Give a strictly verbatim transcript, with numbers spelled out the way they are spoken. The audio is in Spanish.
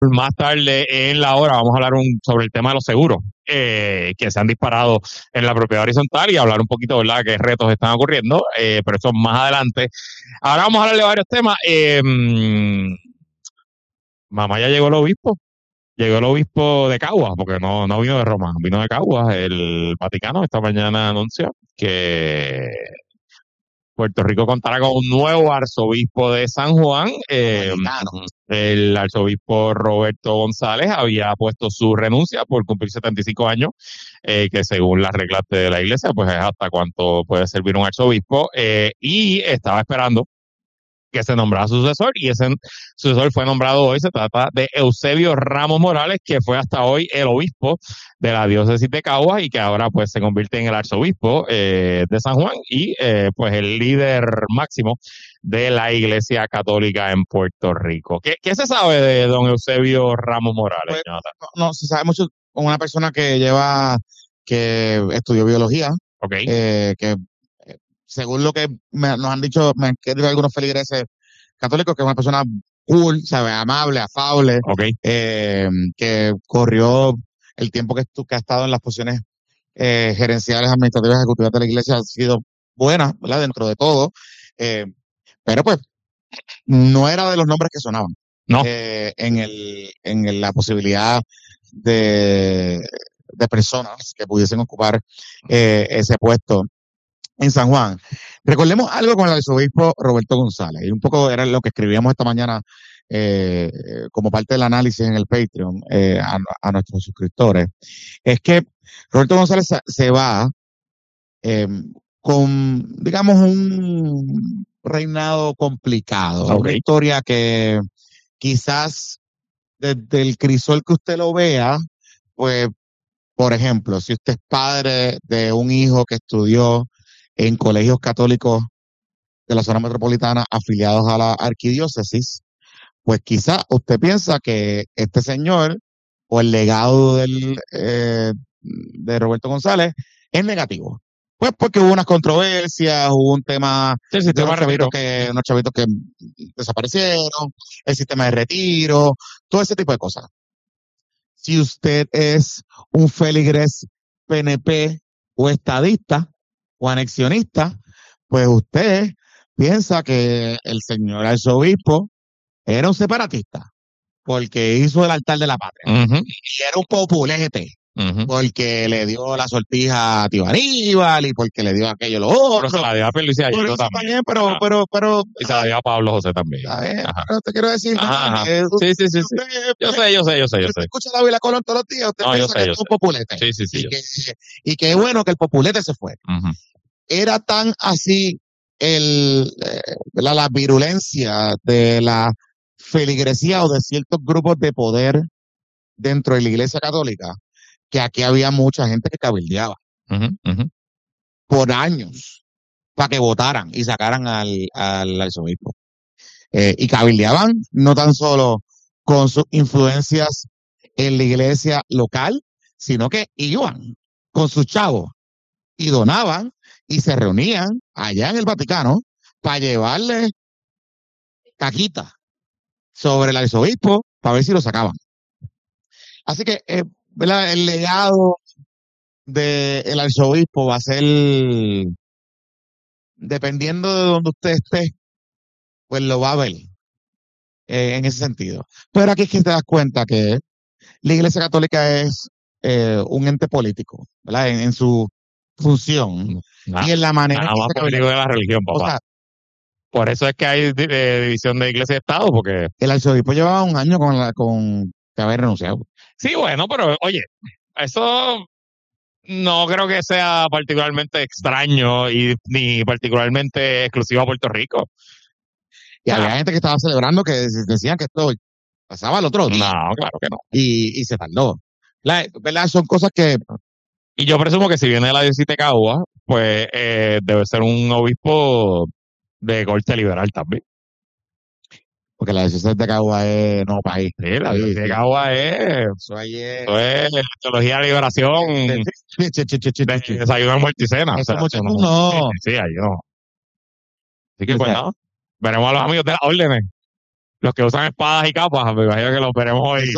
Más tarde en la hora vamos a hablar un, sobre el tema de los seguros eh, que se han disparado en la propiedad horizontal y hablar un poquito, ¿verdad?, qué retos están ocurriendo, eh, pero eso más adelante. Ahora vamos a hablar de varios temas. Eh, mamá, ya llegó el obispo. Llegó el obispo de Caguas, porque no, no vino de Roma, vino de Caguas. El Vaticano esta mañana anunció que Puerto Rico contará con un nuevo arzobispo de San Juan. Eh, el arzobispo Roberto González había puesto su renuncia por cumplir setenta y cinco años, eh, que según las reglas de la iglesia, pues es hasta cuánto puede servir un arzobispo, eh, y estaba esperando que se nombrara sucesor, y ese sucesor fue nombrado hoy. Se trata de Eusebio Ramos Morales, que fue hasta hoy el obispo de la diócesis de Caguas y que ahora pues se convierte en el arzobispo eh, de San Juan y eh, pues el líder máximo de la Iglesia Católica en Puerto Rico. ¿Qué, qué se sabe de don Eusebio Ramos Morales, pues, no, no, se sabe mucho con una persona que lleva, que estudió biología, okay. eh, que según lo que me, nos han dicho, me han querido algunos feligreses católicos, que es una persona cool, ¿sabe? Amable, afable, okay. eh, que corrió el tiempo que, que ha estado en las posiciones eh, gerenciales, administrativas, ejecutivas de la iglesia, ha sido buena, ¿verdad? Dentro de todo, eh, pero pues no era de los nombres que sonaban no. eh, en, el, en la posibilidad de, de personas que pudiesen ocupar eh, ese puesto en San Juan. Recordemos algo con el arzobispo Roberto González, y un poco era lo que escribíamos esta mañana eh, como parte del análisis en el Patreon eh, a, a nuestros suscriptores. Es que Roberto González se, se va eh, con, digamos, un reinado complicado, okay. Una historia que quizás desde el crisol que usted lo vea, pues, por ejemplo, si usted es padre de un hijo que estudió en colegios católicos de la zona metropolitana afiliados a la arquidiócesis, pues quizá usted piensa que este señor o el legado del, eh, de Roberto González es negativo. Pues porque hubo unas controversias, hubo un tema sí, de unos chavitos, que, unos chavitos que desaparecieron, el sistema de retiro, todo ese tipo de cosas. Si usted es un feligres P N P o estadista o anexionista, pues usted piensa que el señor arzobispo era un separatista porque hizo el altar de la patria. Uh-huh. Y era un populete. Uh-huh. Porque le dio la sortija a Tío Aníbal y porque le dio aquello lo otro. Pero se la dio a Pierluisi Ayuso también. también. Pero, pero, pero. Y se la dio a Pablo José también. Pero te quiero decir. Ajá, ajá. Sí, sí, sí, sí. Usted, yo sé, yo sé, yo sé, yo sé. Escucha la Biblia Colón todos los días, usted no, piensa sé, que es un populete. Sí, sí, sí. Y, que, y que es bueno que el populete se fue. Uh-huh. Era tan así el, eh, la, la virulencia de la feligresía o de ciertos grupos de poder dentro de la Iglesia Católica, que aquí había mucha gente que cabildeaba uh-huh, uh-huh. por años para que votaran y sacaran al, al arzobispo. Eh, y cabildeaban no tan solo con sus influencias en la iglesia local, sino que iban con sus chavos y donaban y se reunían allá en el Vaticano para llevarle caquita sobre el arzobispo para ver si lo sacaban. Así que eh, ¿verdad? El legado del arzobispo va a ser, dependiendo de donde usted esté, pues lo va a ver eh, en ese sentido. Pero aquí es que te das cuenta que la Iglesia Católica es eh, un ente político, ¿verdad? En, en su función nah, y en la manera nada que más se político de la religión, papá. O sea, por eso es que hay eh, división de Iglesia y Estado, porque el arzobispo llevaba un año con la, con que haber renunciado. Sí, bueno, pero oye, eso no creo que sea particularmente extraño y ni particularmente exclusivo a Puerto Rico. Y ah, había gente que estaba celebrando que decían que esto pasaba el otro día. No, claro que no. Y, y se tardó. La, ¿verdad? Son cosas que... Y yo presumo que si viene de la diócesis de Caguas, pues eh, debe ser un obispo de corte liberal también. Porque la diócesis de Caguas es no país. Sí, la diócesis sí, de Caguas es... Eso, ahí es, eso es teología de liberación, de, de desayuno, almuerzo y cena. Eso o sea, mucho no, no. Sí, sí, ahí no. Así que, pues, nada, veremos a los amigos de las órdenes. Los que usan espadas y capas, me imagino que los veremos hoy.